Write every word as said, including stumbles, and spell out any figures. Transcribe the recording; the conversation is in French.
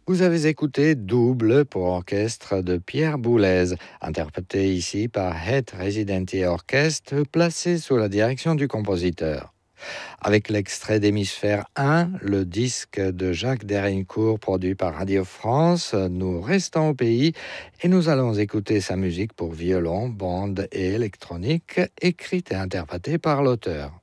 Vous avez écouté Double pour orchestre de Pierre Boulez, interprété ici par Het Residenti Orchestre, placé sous la direction du compositeur. Avec l'extrait d'Hémisphère un, le disque de Jacques Derincourt produit par Radio France, nous restons au pays et nous allons écouter sa musique pour violon, bande et électronique, écrite et interprétée par l'auteur.